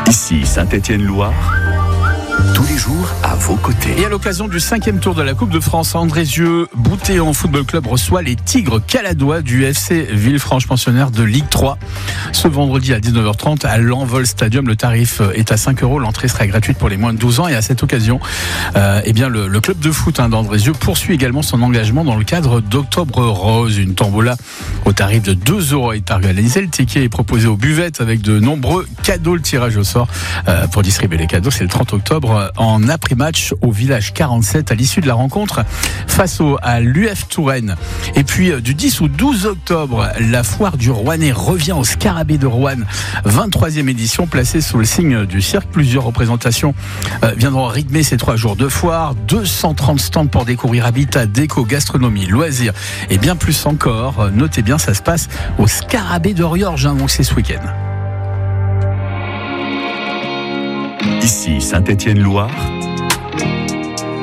Ici Saint-Étienne-Loire, tous les jours à vos côtés. Et à l'occasion du 5e tour de la Coupe de France, Andrézieux-Boutéon Football Club reçoit les Tigres caladois du FC Villefranche, pensionnaire de Ligue 3. Ce vendredi à 19h30 à l'Envol Stadium, le tarif est à 5 €. L'entrée sera gratuite pour les moins de 12 ans. Et à cette occasion, le club de foot d'Andrézieux poursuit également son engagement dans le cadre d'Octobre Rose. Une tombola au tarif de 2 € est organisée. Le ticket est proposé aux buvettes avec de nombreux cadeaux. Le tirage au sort pour distribuer les cadeaux, c'est le 30 octobre en après-match au village 47 à l'issue de la rencontre face à l'UF Touraine. Et puis du 10 au 12 octobre, la foire du Rouennais revient au Scarabée de Roanne, 23e édition placée sous le signe du cirque. Plusieurs représentations viendront rythmer ces 3 jours de foire, 230 stands pour découvrir habitat, déco, gastronomie, loisirs et bien plus encore. Notez bien, ça se passe au Scarabée de Riorges, donc c'est ce week-end. Ici Saint-Étienne-Loire,